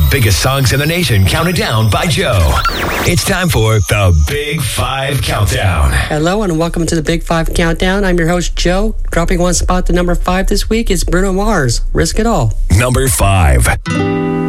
biggest songs in the nation counted down by Joe. It's time for the Big 5 Countdown. Hello and welcome to the Big 5 Countdown. I'm your host, Joe. Dropping one spot to number 5 this week is Bruno Mars, Risk It All. Number 5.